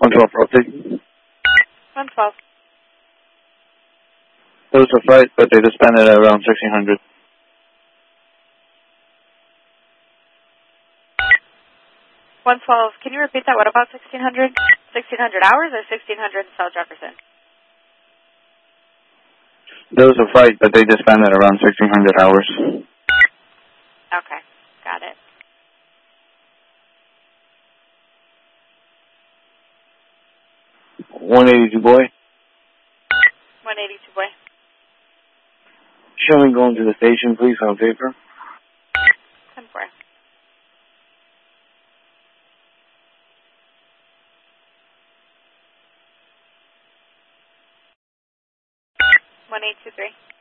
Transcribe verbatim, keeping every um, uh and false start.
one twelve rotate. one twelve. There was a fight, but they disbanded at around sixteen hundred. one twelve, can you repeat that? What about sixteen hundred? sixteen hundred hours or sixteen hundred South Jefferson? There was a fight, but they disbanded around sixteen hundred hours. Okay, got it. one eighty-two boy. one eighty-two boy. Showing going to the station, please, on paper. ten four. one eight two three.